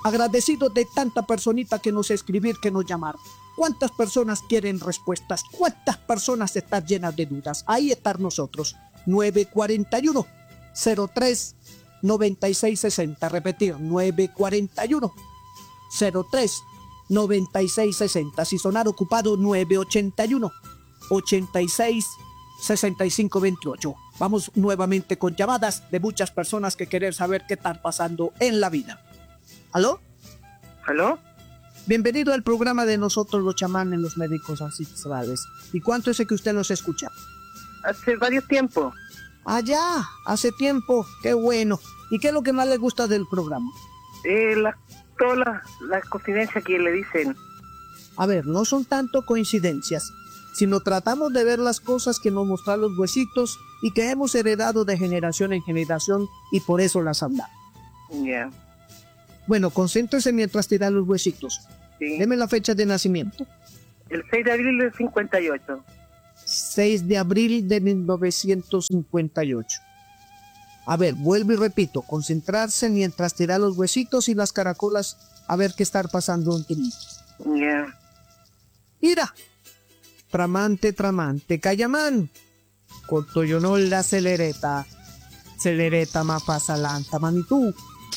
agradecido de tanta personita que nos escribir, que nos llamar. ¿Cuántas personas quieren respuestas? ¿Cuántas personas están llenas de dudas? Ahí están nosotros. 941 03 9660. Repetir, 941 03 9660. Si sonar ocupado, 981 86 65 28. Vamos nuevamente con llamadas de muchas personas que quieren saber qué están pasando en la vida. ¿Aló? ¿Aló? Bienvenido al programa de nosotros los chamanes, los médicos ancestrales. ¿Y cuánto es que usted nos escucha? Hace varios tiempos. Ah, ya, hace tiempo, qué bueno. ¿Y qué es lo que más le gusta del programa? Todas las coincidencias que le dicen. A ver, no son tanto coincidencias, sino tratamos de ver las cosas que nos muestran los huesitos y que hemos heredado de generación en generación y por eso las hablamos. Ya. Bueno, concéntrese mientras te dan los huesitos. Sí. Deme la fecha de nacimiento. El 6 de abril del 58. 6 de abril de 1958. A ver, vuelvo y repito, concentrarse mientras te da los huesitos y las caracolas a ver qué está pasando en tu vida. Ya. Mira, tramante, cayamán, cortoyonol la celereta mapasalanta, manitú.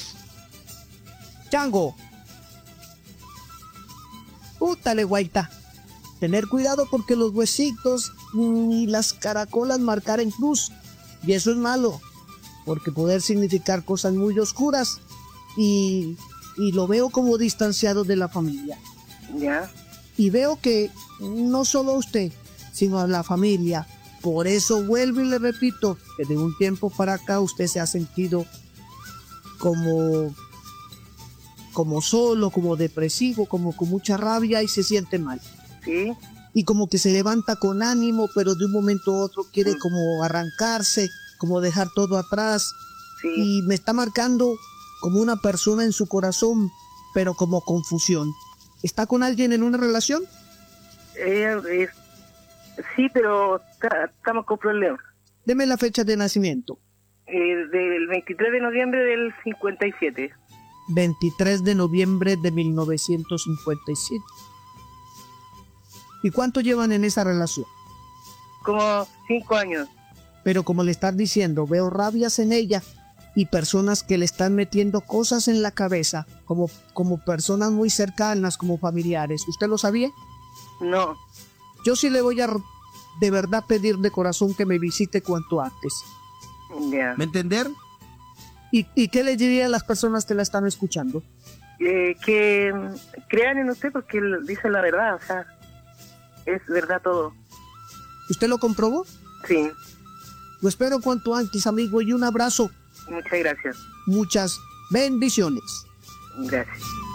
Chango. Pútale, guaita. Tener cuidado porque los huesitos y las caracolas marcar en cruz. Y eso es malo, porque poder significar cosas muy oscuras y lo veo como distanciado de la familia. Ya. Y veo que no solo a usted, sino a la familia. Por eso vuelvo y le repito que de un tiempo para acá usted se ha sentido como solo, como depresivo, como con mucha rabia y se siente mal. Sí. Y como que se levanta con ánimo, pero de un momento a otro quiere como arrancarse, como dejar todo atrás. Sí. Y me está marcando como una persona en su corazón, pero como confusión. ¿Está con alguien en una relación? Sí, pero estamos con problemas. Deme la fecha de nacimiento. Del 23 de noviembre del 57. 23 de noviembre de 1957. ¿Y cuánto llevan en esa relación? Como 5 años. Pero como le están diciendo, veo rabias en ella y personas que le están metiendo cosas en la cabeza, como personas muy cercanas, como familiares. ¿Usted lo sabía? No. Yo sí le voy a de verdad pedir de corazón que me visite cuanto antes. Ya. ¿Me entender? ¿Y qué le diría a las personas que la están escuchando? Que crean en usted porque él dice la verdad, o sea, es verdad todo. ¿Usted lo comprobó? Sí. Lo espero cuanto antes, amigo, y un abrazo. Muchas gracias. Muchas bendiciones. Gracias.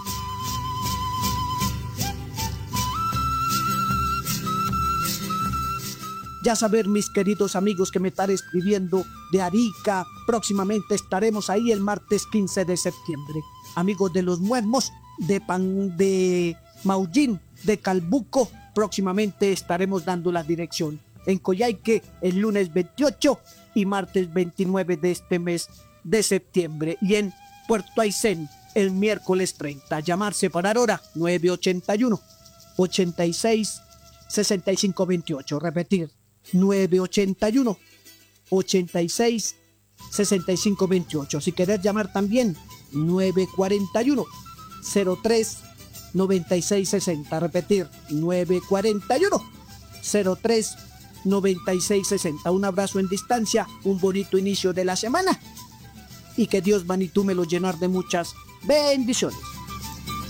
Ya saber, mis queridos amigos que me están escribiendo de Arica, próximamente estaremos ahí el martes 15 de septiembre. Amigos de Los Muermos, de Maullín, de Calbuco, próximamente estaremos dando la dirección. En Coyhaique el lunes 28 y martes 29 de este mes de septiembre. Y en Puerto Aysén el miércoles 30. Llamarse para ahora 981 86 65 28. Repetir 981 86 65 28. Si querés llamar también 941 03 96 60. Repetir 941 03 96 60. Un abrazo en distancia, un bonito inicio de la semana y que Dios Manitú me lo llenar de muchas bendiciones.